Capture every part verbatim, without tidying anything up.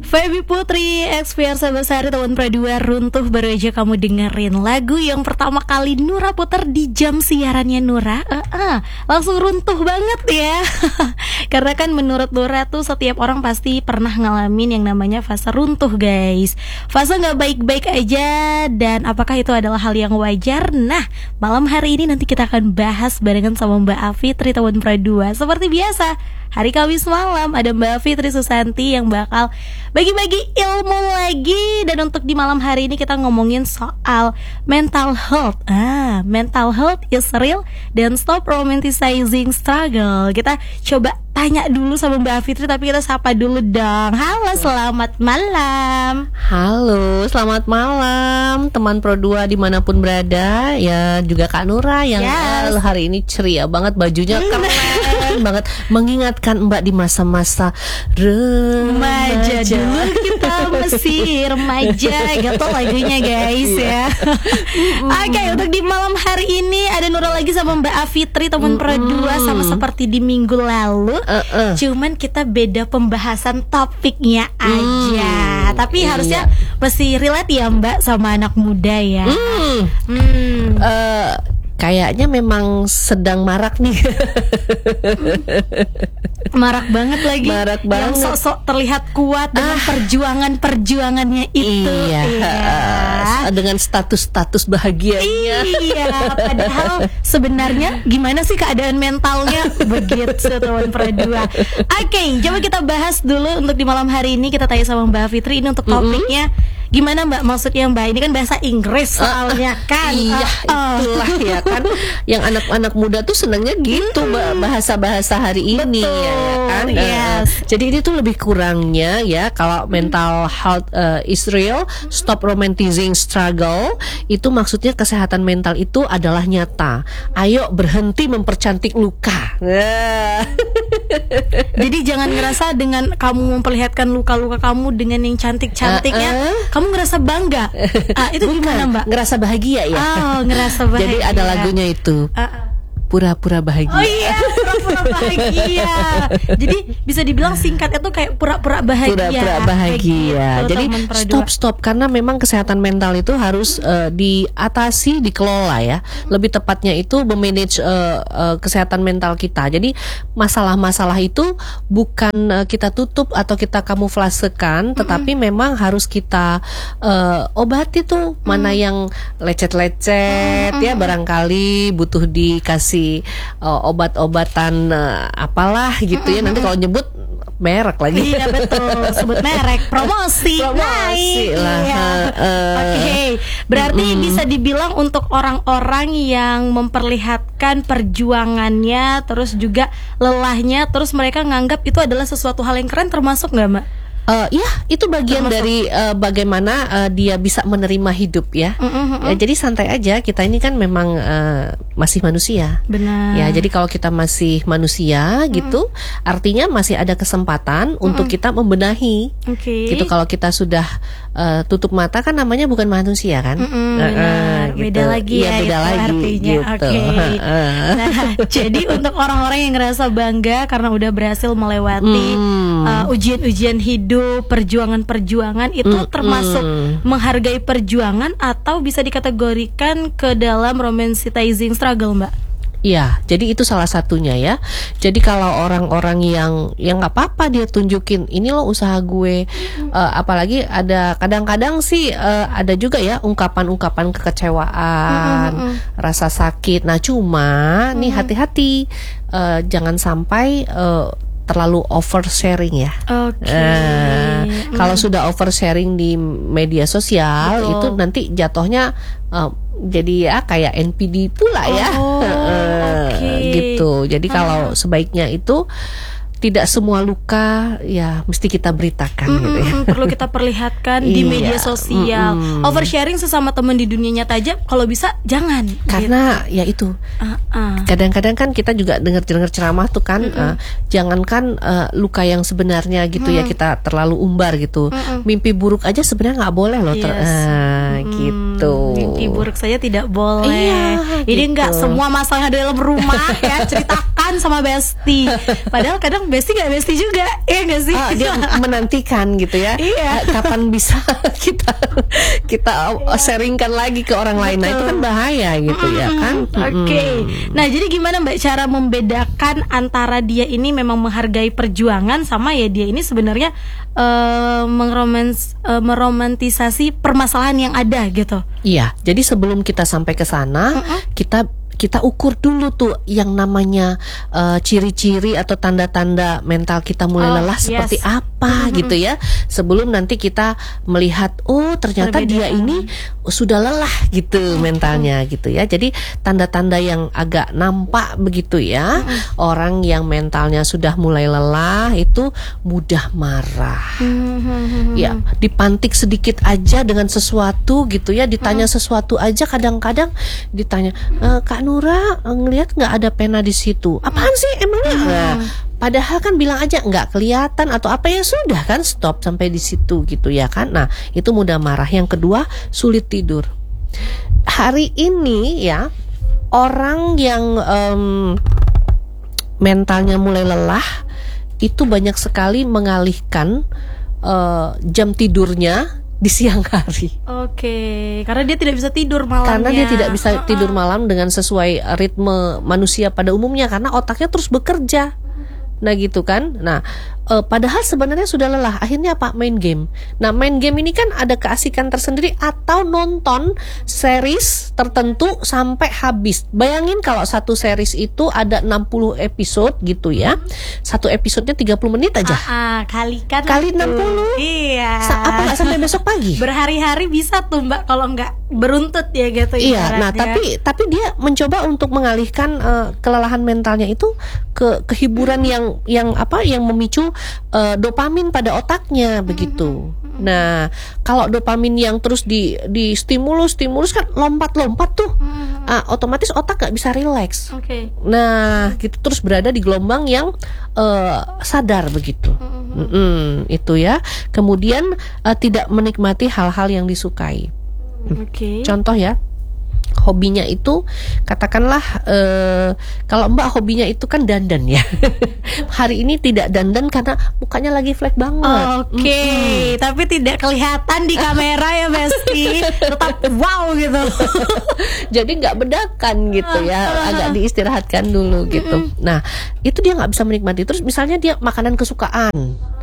Feby Putri, X P R Sahabat Sehari Tahun Pradua Runtuh. Baru aja kamu dengerin lagu yang pertama kali Nura putar di jam siarannya Nura. uh, uh, Langsung runtuh banget ya. Karena kan menurut Nura tuh setiap orang pasti pernah ngalamin yang namanya fase runtuh, guys. Fase gak baik-baik aja. Dan apakah itu adalah hal yang wajar? Nah, malam hari ini nanti kita akan bahas barengan sama Mbak Afitri Tahun Pradua. Seperti biasa, hari Kamis malam ada Mbak Fitri Susanti yang bakal bagi-bagi ilmu lagi. Dan untuk di malam hari ini kita ngomongin soal mental health. Ah, mental health is real dan stop romanticizing struggle. Kita coba tanya dulu sama Mbak Fitri, tapi kita sapa dulu dong. Halo, selamat malam. Halo, selamat malam teman Pro dua dimanapun berada. Ya juga Kak Nura yang Yes. eh, hari ini ceria banget, bajunya keren banget, mengingatkan Mbak di masa-masa Remaja remaja. dulu, kita masih remaja gitu lagunya, guys ya. Oke, untuk di malam hari ini ada Nura lagi sama Mbak Afitri teman Pro dua, sama seperti di minggu lalu. Uh-uh. Cuman kita beda pembahasan topiknya aja. Hmm, Tapi iya. harusnya masih relate ya Mbak sama anak muda ya. Hmm. Hmm. Eh, kayaknya memang sedang marak nih. Marak banget lagi. Marak Yang banget. sok-sok terlihat kuat dengan perjuangan-perjuangannya itu. Iya, Iya. eh, dengan status-status bahagianya. Iya, padahal sebenarnya gimana sih keadaan mentalnya? Begitu teman Pro dua. Oke, coba kita bahas dulu untuk di malam hari ini. Kita tanya sama Mbak Fitri ini untuk topiknya. Gimana Mbak, maksudnya Mbak? Ini kan bahasa Inggris soalnya kan. Iya, Uh, uh. itulah ya kan. Yang anak-anak muda tuh senangnya gitu, Mbak, bahasa-bahasa hari ini. Betul, Ya kan. Eh, yes. jadi ini tuh lebih kurangnya ya, kalau mental health uh, is real, stop romanticizing struggle, itu maksudnya kesehatan mental itu adalah nyata. Ayo berhenti mempercantik luka. Nah. Jadi jangan ngerasa dengan kamu memperlihatkan luka-luka kamu dengan yang cantik-cantiknya, Uh-uh. kamu ngerasa bangga. Ah, itu gimana Mbak? Ngerasa bahagia ya. Oh, ngerasa bahagia. Jadi ada lagunya itu, Uh, uh. pura-pura bahagia. Oh iya, pura-pura bahagia. Jadi bisa dibilang singkatnya tuh kayak pura-pura bahagia. Pura-pura bahagia. Begitu, Jadi teman Pro dua. stop stop karena memang kesehatan mental itu harus uh, diatasi, dikelola ya. Lebih tepatnya itu memanage uh, uh, kesehatan mental kita. Jadi masalah-masalah itu bukan uh, kita tutup atau kita kamuflasekan, tetapi memang harus kita uh, obati tuh mana yang lecet-lecet ya, barangkali butuh dikasih uh, obat-obatan uh, apalah gitu ya. Nanti kalau nyebut merek lagi. Iya betul, sebut merek, promosi, Promosi naik. lah, Iya. uh, Oke, berarti bisa dibilang untuk orang-orang yang memperlihatkan perjuangannya, terus juga lelahnya, terus mereka nganggap itu adalah sesuatu hal yang keren, termasuk nggak Mbak? Uh, ya, itu bagian Termasuk. dari uh, bagaimana uh, dia bisa menerima hidup ya. Mm-mm. Ya, jadi santai aja, kita ini kan memang uh, masih manusia. Benar. Ya, jadi kalau kita masih manusia gitu, artinya masih ada kesempatan untuk kita membenahi. Oke. Gitu, kalau kita sudah uh, tutup mata kan namanya bukan manusia kan. Mm-mm, Uh, uh, benar. gitu. Beda lagi Iya, ya beda itu lagi artinya. gitu. Oke. Uh-uh. Nah, jadi untuk orang-orang yang ngerasa bangga karena udah berhasil melewati Hmm. uh, ujian-ujian hidup, perjuangan-perjuangan, itu Mm-mm. termasuk menghargai perjuangan atau bisa dikategorikan ke dalam romanticizing struggle, Mbak? Iya, jadi itu salah satunya ya. Jadi kalau orang-orang yang yang nggak apa-apa dia tunjukin ini loh usaha gue, uh, apalagi ada kadang-kadang sih uh, ada juga ya ungkapan-ungkapan kekecewaan, Mm-mm. rasa sakit. Nah cuma nih hati-hati, uh, jangan sampai uh, terlalu oversharing ya. Oke. Eh, kalau sudah oversharing di media sosial, Betul. itu nanti jatuhnya uh, jadi ya kayak N P D pula ya. Oh, Eh, oke. gitu. Jadi kalau sebaiknya itu tidak semua luka ya mesti kita beritakan gitu ya. Mm-mm, perlu kita perlihatkan di Iya, media sosial. mm-mm. Oversharing sesama teman di dunia nyata aja kalau bisa jangan. Karena ya itu. Uh-uh. Kadang-kadang kan kita juga dengar-dengar ceramah tuh kan, uh, jangankan uh, luka yang sebenarnya gitu ya kita terlalu umbar gitu. Mm-mm. Mimpi buruk aja sebenarnya nggak boleh loh. ter- Yes. ah, Mm, gitu. Mimpi buruk saja tidak boleh. Iya, Ini gitu. nggak semua masalah dalam rumah ya ceritakan deg-degan sama Besti. Padahal kadang Besti gak Besti juga, ya gak sih? Ah, dia menantikan gitu ya. Iya. Kapan bisa kita kita sharingkan lagi ke orang lain. Nah, itu kan bahaya gitu ya kan. Oke. Okay. Nah, jadi gimana Mbak cara membedakan antara dia ini memang menghargai perjuangan sama ya dia ini sebenarnya uh, mengromans, uh, meromantisasi permasalahan yang ada gitu. Iya, jadi sebelum kita sampai ke sana, uh-uh. kita kita ukur dulu tuh yang namanya uh, ciri-ciri atau tanda-tanda mental kita mulai oh, lelah yes. seperti apa mm-hmm. gitu ya. Sebelum nanti kita melihat oh ternyata Perbedaan. dia ini sudah lelah gitu mm-hmm. mentalnya gitu ya. Jadi tanda-tanda yang agak nampak begitu ya. Mm-hmm. Orang yang mentalnya sudah mulai lelah itu mudah marah. Mm-hmm. Ya, dipantik sedikit aja dengan sesuatu gitu ya, ditanya mm-hmm. sesuatu aja kadang-kadang ditanya e, Kak Nura ngelihat nggak ada pena di situ? Apaan sih emangnya? Hmm. Nah, padahal kan bilang aja nggak kelihatan atau apa ya sudah kan stop sampai di situ gitu ya kan? Nah itu mudah marah. Yang kedua sulit tidur. Hari ini ya orang yang um, mentalnya mulai lelah itu banyak sekali mengalihkan uh, jam tidurnya di siang hari. Oke, karena dia tidak bisa tidur malamnya. Karena dia tidak bisa uh-uh. tidur malam dengan sesuai ritme manusia pada umumnya karena otaknya terus bekerja. Nah gitu kan. Nah e, padahal sebenarnya sudah lelah. Akhirnya apa? Main game. Nah main game ini kan ada keasikan tersendiri atau nonton series tertentu sampai habis. Bayangin kalau satu series itu ada enam puluh episode gitu ya. Satu episodenya tiga puluh menit aja. Ah, kalikan kali enam puluh. Iya. Sa- apa nggak sampai besok pagi? Berhari-hari bisa tuh Mbak kalau nggak beruntut ya gitu. Iya. Nah tapi tapi dia mencoba untuk mengalihkan uh, kelelahan mentalnya itu ke kehiburan yang yang apa yang memicu uh, dopamin pada otaknya begitu. Nah, kalau dopamin yang terus di di stimulus stimulus kan lompat-lompat tuh, uh, otomatis otak nggak bisa rileks. Okay. Nah, gitu terus berada di gelombang yang uh, sadar begitu. Mm-hmm. Itu ya. Kemudian uh, tidak menikmati hal-hal yang disukai. Okay. Contoh ya. Hobinya itu katakanlah uh, kalau Mbak hobinya itu kan dandan ya. Hari ini tidak dandan karena mukanya lagi flek banget. Oke, okay. mm-hmm. tapi tidak kelihatan di kamera ya Besti. Tetap wow gitu. Jadi nggak bedakan gitu ya, agak diistirahatkan dulu gitu. Mm-hmm. Nah itu dia nggak bisa menikmati. Terus misalnya dia makanan kesukaan.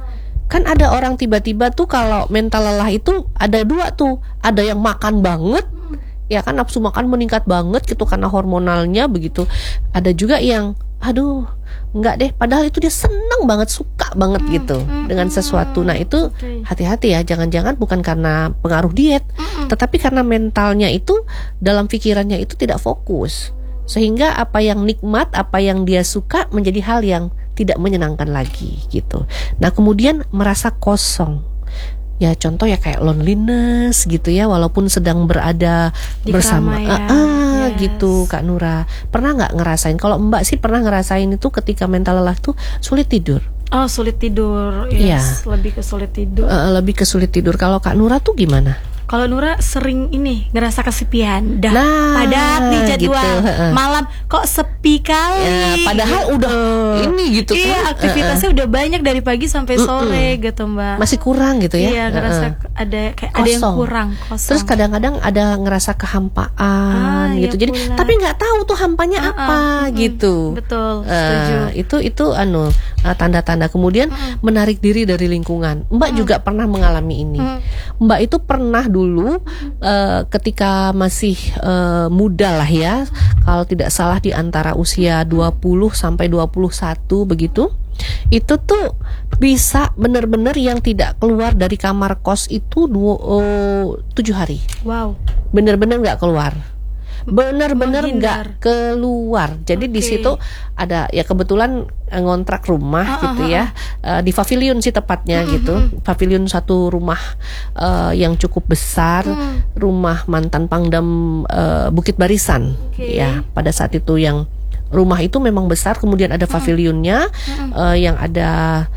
Kan ada orang tiba-tiba tuh kalau mental lelah itu ada dua tuh. Ada yang makan banget. Ya kan nafsu makan meningkat banget gitu karena hormonalnya begitu. Ada juga yang aduh enggak deh padahal itu dia seneng banget suka banget hmm, gitu hmm, dengan sesuatu. Nah itu okay. hati-hati ya, jangan-jangan bukan karena pengaruh diet hmm. tetapi karena mentalnya itu dalam pikirannya itu tidak fokus sehingga apa yang nikmat, apa yang dia suka menjadi hal yang tidak menyenangkan lagi gitu. Nah kemudian merasa kosong. Ya contoh ya kayak loneliness gitu ya, walaupun sedang berada di bersama ah, ah yes. gitu Kak Nura. Pernah nggak ngerasain? Kalau Mbak sih pernah ngerasain itu ketika mental lelah tuh sulit tidur. Oh sulit tidur, yes. ya. Lebih ke sulit tidur. Uh, lebih ke sulit tidur. Kalau Kak Nura tuh gimana? Kalau Nura sering ini ngerasa kesepian, dah nah, padat nih jadwal gitu. Malam kok sepi kali. Ya, padahal udah uh, ini gitu iya, kan. Iya aktivitasnya uh, uh. udah banyak dari pagi sampai sore uh-uh. gitu Mbak. Masih kurang gitu ya? Iya ngerasa uh-uh. ada kayak kosong. Ada yang kurang kosong. Terus kadang-kadang ada ngerasa kehampaan ah, gitu. Ya Jadi pula. Tapi nggak tahu tuh hampanya uh-uh. apa uh-uh. gitu. Betul. Uh, itu itu anu uh, tanda-tanda. Kemudian uh-uh. menarik diri dari lingkungan. Mbak uh-uh. juga pernah mengalami ini. Uh-uh. Mbak itu pernah dulu uh, ketika masih uh, muda lah ya, kalau tidak salah di antara usia dua puluh sampai dua puluh satu begitu, itu tuh bisa benar-benar yang tidak keluar dari kamar kos itu dua, uh, tujuh hari. Wow. Benar-benar nggak keluar. Benar-benar nggak keluar. Jadi okay. di situ ada ya kebetulan ngontrak rumah uh, gitu uh, ya uh, di pavilion sih tepatnya uh, gitu. Uh, pavilion satu rumah uh, yang cukup besar, uh, rumah mantan Pangdam uh, Bukit Barisan. Okay. Ya pada saat itu yang rumah itu memang besar. Kemudian ada pavilionnya uh, uh, yang ada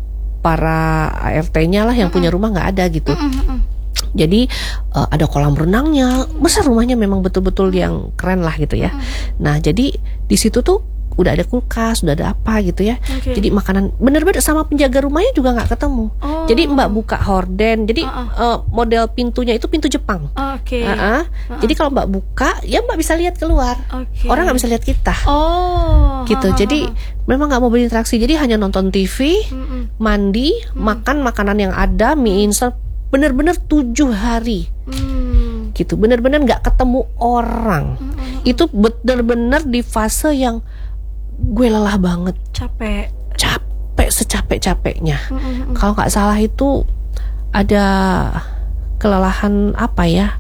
para A R T-nya lah yang uh, punya rumah nggak ada gitu. Uh, uh, uh. Jadi uh, ada kolam renangnya, besar rumahnya memang betul-betul yang keren lah gitu ya. Nah jadi di situ tuh udah ada kulkas, udah ada apa gitu ya. Okay. Jadi makanan bener-bener sama penjaga rumahnya juga nggak ketemu. Oh. Jadi Mbak buka horden, jadi Uh-uh. uh, model pintunya itu pintu Jepang. Oke. Uh-uh. Uh-uh. Jadi kalau Mbak buka, ya Mbak bisa lihat keluar. Okay. Orang nggak bisa lihat kita. Oh. Gitu. Ha-ha. Jadi memang nggak mau berinteraksi. Jadi hanya nonton T V, Mm-mm. mandi, Mm. makan makanan yang ada, mie instan. Bener-bener tujuh hari. Mm. Gitu. Bener-bener nggak ketemu orang. Mm-mm. Itu bener-bener di fase yang gue lelah banget, Capek. capek secapek-capeknya. Mm-mm. Kalau nggak salah itu ada kelelahan apa ya?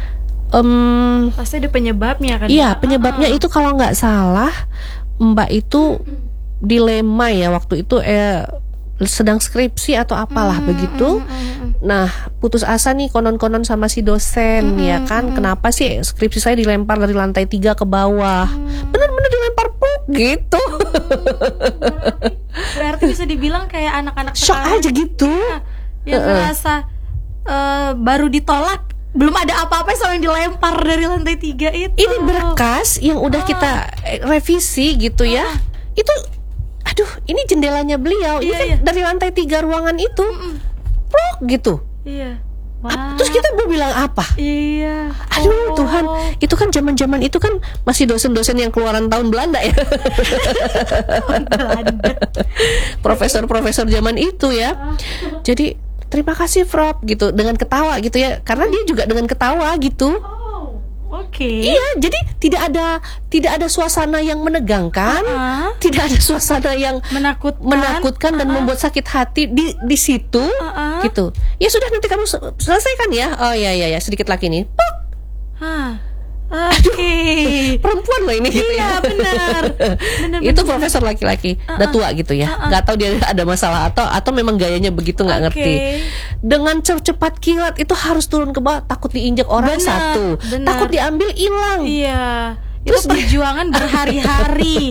Um, Pasti ada penyebabnya kan? iya Mbak? penyebabnya Uh-uh. itu kalau nggak salah Mbak itu dilema ya waktu itu eh, sedang skripsi atau apalah Mm, begitu. mm, mm, mm. Nah putus asa nih konon-konon sama si dosen Mm-mm, ya kan. mm-mm. Kenapa sih skripsi saya dilempar dari lantai tiga ke bawah? Mm. Bener-bener dilempar pluk gitu. Berarti, berarti bisa dibilang kayak anak-anak Shock sekarang aja gitu. yang Uh-uh. ngerasa eh, baru ditolak, belum ada apa-apa sama yang dilempar dari lantai tiga itu. Ini berkas yang udah kita eh, revisi gitu ya. Itu aduh, ini jendelanya beliau. Ini Iya, kan iya. dari lantai tiga ruangan itu. Pluk gitu. Iya. Ah, terus kita mau bilang apa? Iya. Aduh Oh. Tuhan, itu kan zaman-zaman itu kan masih dosen-dosen yang keluaran tahun Belanda ya. Belanda. Profesor-profesor zaman itu ya. Jadi terima kasih Prof gitu dengan ketawa gitu ya. Karena dia juga dengan ketawa gitu. Oh, oke. Iya, jadi tidak ada tidak ada suasana yang menegangkan, Ah, tidak ada suasana yang menakutkan. menakutkan dan membuat sakit hati di di situ Ah, ah. gitu. Ya sudah nanti kamu se- selesaikan ya. Oh iya iya ya, sedikit lagi nih. Puk, Hah. Oke. perempuan loh ini gitu ya. Iya, benar. Benar, Itu benar. profesor laki-laki, udah tua gitu ya. Uh-uh. Nggak tahu dia ada masalah atau atau memang gayanya begitu nggak Oke. ngerti. Dengan ce- cepat kilat itu harus turun ke bawah, takut diinjak orang Benar, satu, benar. takut diambil hilang. Iya. Terus Itu perjuangan berhari-hari.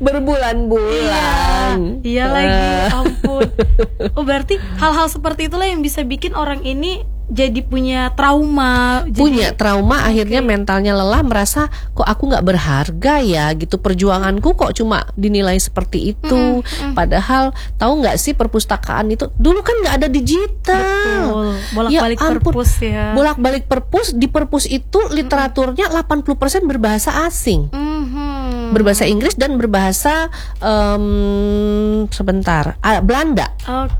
Berbulan-bulan. Iya, iya lagi, Ah. ampun. Oh berarti hal-hal seperti itulah yang bisa bikin orang ini jadi punya trauma. Jadi, Punya trauma, akhirnya mentalnya lelah, merasa kok aku nggak berharga ya gitu, perjuanganku kok cuma dinilai seperti itu. Padahal tahu nggak sih perpustakaan itu dulu kan nggak ada digital. Betul. Bolak-balik Ya ampun, perpus ya. Bolak-balik perpus, di perpus itu literaturnya delapan puluh persen berbahasa asing. Mhm. Berbahasa Inggris dan berbahasa em, sebentar ah, Belanda. Oke.